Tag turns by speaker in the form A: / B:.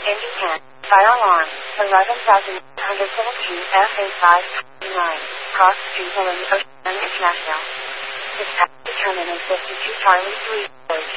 A: In Japan, fire alarm, 11,117 FA529, cross street Millennium Ocean International. Dispatch determined in 52 Charlie 3 voice.